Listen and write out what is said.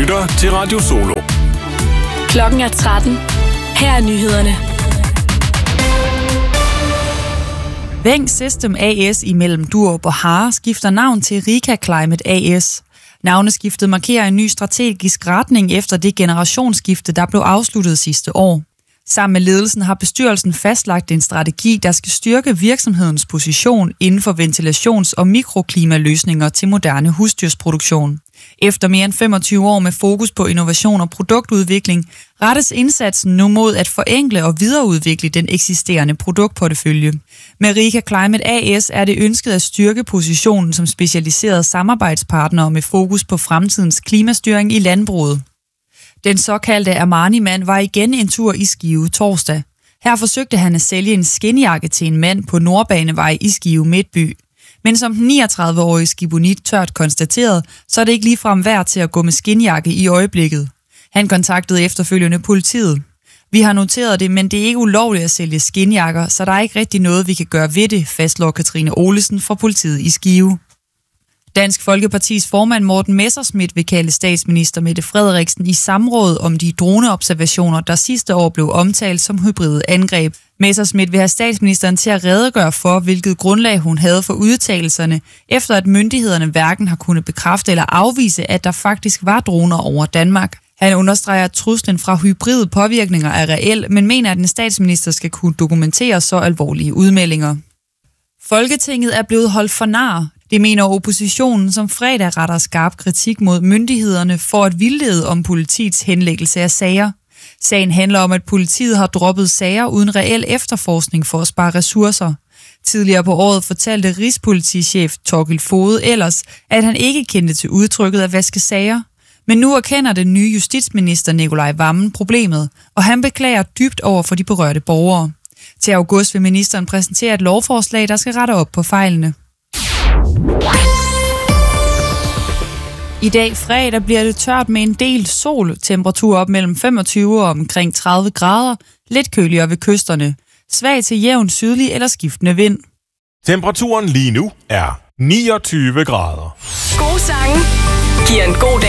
lytter til Radio Solo. Klokken er 13. Her er nyhederne. Veng System AS imellem Durup og Hare skifter navn til Rika Climate AS. Navneskiftet markerer en ny strategisk retning efter det generationsskifte, der blev afsluttet sidste år. Sammen med ledelsen har bestyrelsen fastlagt en strategi, der skal styrke virksomhedens position inden for ventilations- og mikroklimaløsninger til moderne husdyrsproduktion. Efter mere end 25 år med fokus på innovation og produktudvikling, rettes indsatsen nu mod at forenkle og videreudvikle den eksisterende produktportefølje. Med Rika Climate AS er det ønsket at styrke positionen som specialiseret samarbejdspartner med fokus på fremtidens klimastyring i landbruget. Den såkaldte Armani-mand var igen en tur i Skive torsdag. Her forsøgte han at sælge en skinjakke til en mand på Nordbanevej i Skive Midtby. Men som den 39-årige skibonit tørt konstaterede, så er det ikke ligefrem værd til at gå med skinjakke i øjeblikket. Han kontaktede efterfølgende politiet. Vi har noteret det, men det er ikke ulovligt at sælge skinjakker, så der er ikke rigtig noget, vi kan gøre ved det, fastslår Katrine Olesen fra politiet i Skive. Dansk Folkepartis formand Morten Messerschmidt vil kalde statsminister Mette Frederiksen i samråd om de droneobservationer, der sidste år blev omtalt som hybride angreb. Messerschmidt vil have statsministeren til at redegøre for, hvilket grundlag hun havde for udtalelserne, efter at myndighederne hverken har kunnet bekræfte eller afvise, at der faktisk var droner over Danmark. Han understreger, at truslen fra hybride påvirkninger er reel, men mener, at en statsminister skal kunne dokumentere så alvorlige udmeldinger. Folketinget er blevet holdt for nar. Det mener oppositionen, som fredag retter skarp kritik mod myndighederne for at vildlede om politiets henlæggelse af sager. Sagen handler om, at politiet har droppet sager uden reel efterforskning for at spare ressourcer. Tidligere på året fortalte rigspolitichef Thorkild Foged ellers, at han ikke kendte til udtrykket at vaske sager. Men nu erkender den nye justitsminister Nicolai Wammen problemet, og han beklager dybt over for de berørte borgere. Til august vil ministeren præsentere et lovforslag, der skal rette op på fejlene. I dag fredag bliver det tørt med en del sol, temperatur op mellem 25 og omkring 30 grader, lidt køligere ved kysterne. Svag til jævn sydlig eller skiftende vind. Temperaturen lige nu er 29 grader. Gode sange giver en god dag.